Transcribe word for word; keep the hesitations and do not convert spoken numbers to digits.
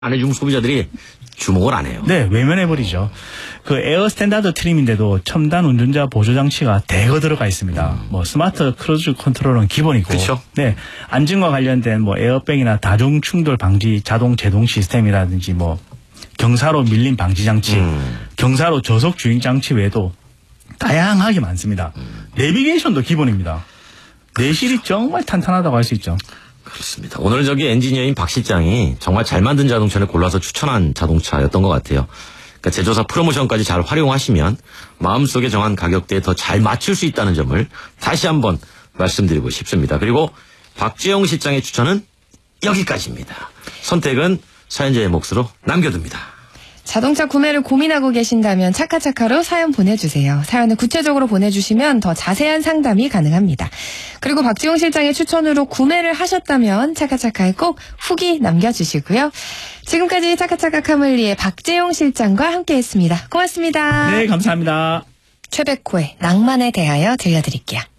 안 해주면 소비자들이 주목을 안 해요. 네, 외면해버리죠. 그 에어 스탠다드 트림인데도 첨단 운전자 보조 장치가 대거 들어가 있습니다. 음. 뭐 스마트 크루즈 컨트롤은 기본이고, 그렇죠. 네, 안전과 관련된 뭐 에어백이나 다중 충돌 방지 자동 제동 시스템이라든지 뭐 경사로 밀림 방지 장치, 음. 경사로 저속 주행 장치 외에도 다양하게 많습니다. 음. 내비게이션도 기본입니다. 내실이 정말 탄탄하다고 할 수 있죠. 그렇습니다. 오늘 저기 엔지니어인 박 실장이 정말 잘 만든 자동차를 골라서 추천한 자동차였던 것 같아요. 그러니까 제조사 프로모션까지 잘 활용하시면 마음속에 정한 가격대에 더 잘 맞출 수 있다는 점을 다시 한번 말씀드리고 싶습니다. 그리고 박재용 실장의 추천은 여기까지입니다. 선택은 사연자의 몫으로 남겨둡니다. 자동차 구매를 고민하고 계신다면 차카차카로 사연 보내주세요. 사연을 구체적으로 보내주시면 더 자세한 상담이 가능합니다. 그리고 박지용 실장의 추천으로 구매를 하셨다면 차카차카에 꼭 후기 남겨주시고요. 지금까지 차카차카 카몰리의 박재용 실장과 함께했습니다. 고맙습니다. 네, 감사합니다. 최백호의 낭만에 대하여 들려드릴게요.